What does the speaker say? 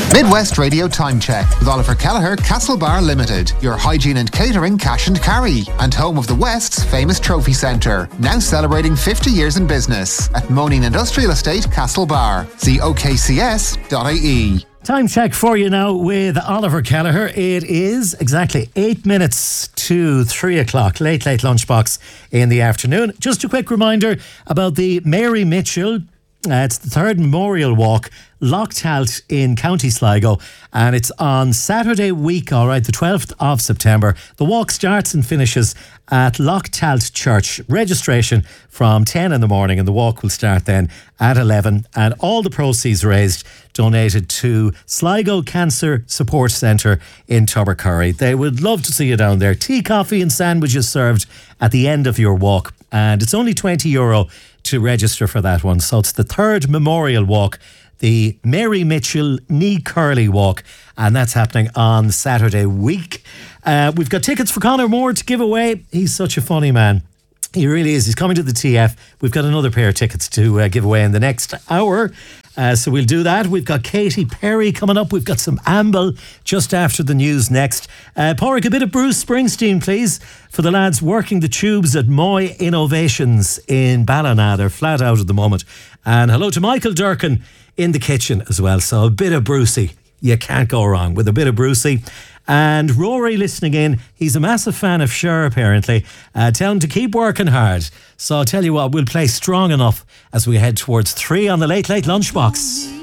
Midwest Radio Time Check with Oliver Kelleher, Castlebar Limited, your hygiene and catering cash and carry, and home of the West's famous trophy centre, now celebrating 50 years in business at Moaning Industrial Estate, Castlebar. See okcs.ie. Time check for you now with Oliver Kelleher. It is exactly 8 minutes to 3 o'clock, late lunchbox in the afternoon. Just a quick reminder about the Mary Mitchell. It's the third Memorial Walk, Lochtalt in County Sligo, and it's on Saturday week, all right, the 12th of September. The walk starts and finishes at Lochtalt Church. Registration from 10 in the morning, and the walk will start then at 11, and all the proceeds raised donated to Sligo Cancer Support Centre in Tubbercurry. They would love to see you down there. Tea, coffee and sandwiches served at the end of your walk, and it's only €20 to register for that one. So it's the third Memorial Walk, the Mary Mitchell Knee Curly Walk, and that's happening on Saturday week. We've got tickets for Conor Moore to give away. He's such a funny man. He really is. He's coming to the TF. We've got another pair of tickets to give away in the next hour. So we'll do that. We've got Katy Perry coming up. We've got some Amble just after the news next. Pádraig, a bit of Bruce Springsteen, please, for the lads working the tubes at Moy Innovations in Ballina. They're flat out at the moment. And hello to Michael Durkin in the kitchen as well. So a bit of Brucey. You can't go wrong with a bit of Brucey. And Rory listening in, he's a massive fan of Cher apparently. Tell him to keep working hard. So I'll tell you what, we'll play Strong Enough as we head towards 3 on the Late Lunchbox.